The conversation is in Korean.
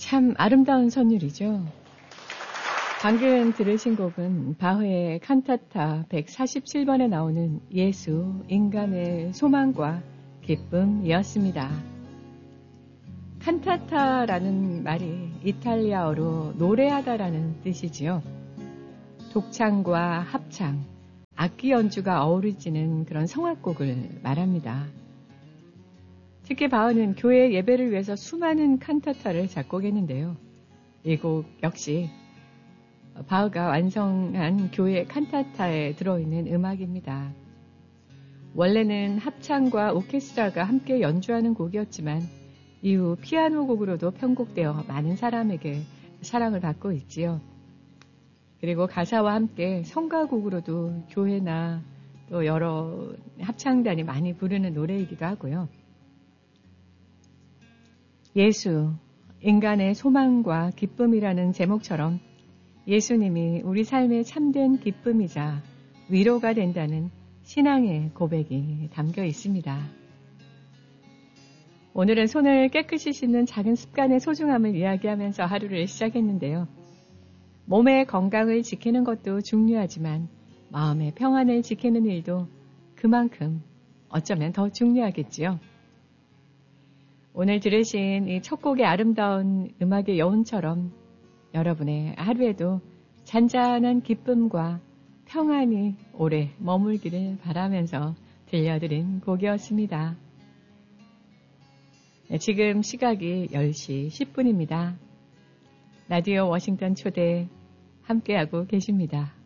참 아름다운 선율이죠. 방금 들으신 곡은 바흐의 칸타타 147번에 나오는 예수, 인간의 소망과 기쁨이었습니다. 칸타타라는 말이 이탈리아어로 노래하다라는 뜻이지요. 독창과 합창, 악기 연주가 어우러지는 그런 성악곡을 말합니다. 특히 바흐는 교회 예배를 위해서 수많은 칸타타를 작곡했는데요. 이 곡 역시 바흐가 완성한 교회 칸타타에 들어있는 음악입니다. 원래는 합창과 오케스트라가 함께 연주하는 곡이었지만 이후 피아노 곡으로도 편곡되어 많은 사람에게 사랑을 받고 있지요. 그리고 가사와 함께 성가곡으로도 교회나 또 여러 합창단이 많이 부르는 노래이기도 하고요. 예수, 인간의 소망과 기쁨이라는 제목처럼 예수님이 우리 삶의 참된 기쁨이자 위로가 된다는 신앙의 고백이 담겨 있습니다. 오늘은 손을 깨끗이 씻는 작은 습관의 소중함을 이야기하면서 하루를 시작했는데요. 몸의 건강을 지키는 것도 중요하지만 마음의 평안을 지키는 일도 그만큼 어쩌면 더 중요하겠지요. 오늘 들으신 이 첫 곡의 아름다운 음악의 여운처럼 여러분의 하루에도 잔잔한 기쁨과 평안이 오래 머물기를 바라면서 들려드린 곡이었습니다. 지금 시각이 10시 10분입니다. 라디오 워싱턴 초대 함께하고 계십니다.